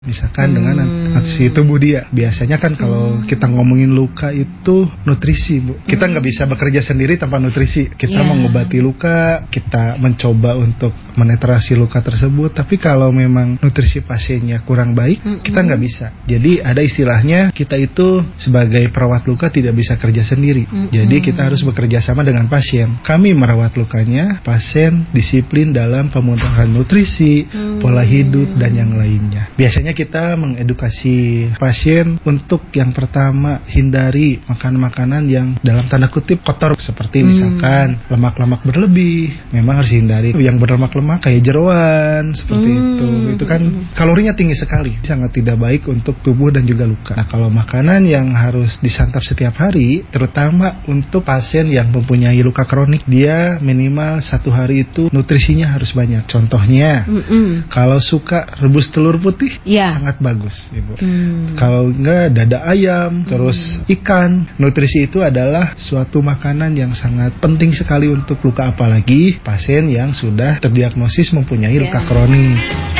Misalkan dengan aksi tubuh dia. Biasanya kan kalau kita ngomongin luka itu nutrisi, Bu. Kita nggak bisa bekerja sendiri tanpa nutrisi. Kita mengobati luka, kita mencoba untuk menetrasi luka tersebut. Tapi kalau memang nutrisi pasiennya kurang baik, kita nggak bisa. Jadi ada istilahnya, kita itu sebagai perawat luka tidak bisa kerja sendiri. Jadi kita harus bekerja sama dengan pasien. Kami merawat lukanya, pasien disiplin dalam pemenuhan nutrisi, pola hidup, dan yang lainnya. Biasanya kita mengedukasi pasien untuk yang pertama, hindari makan makanan yang dalam tanda kutip kotor, seperti misalkan lemak-lemak berlebih. Memang harus hindari yang berlemak-lemak kayak jeroan seperti itu kan kalorinya tinggi sekali, sangat tidak baik untuk tubuh dan juga luka. Nah, kalau makanan yang harus disantap setiap hari, terutama untuk pasien yang mempunyai luka kronik, dia minimal 1 hari itu nutrisinya harus banyak. Contohnya kalau suka rebus telur putih, sangat bagus, Ibu. Kalau enggak, dada ayam, terus ikan. Nutrisi itu adalah suatu makanan yang sangat penting sekali untuk luka, apalagi pasien yang sudah terdiagnosis mempunyai luka kronik.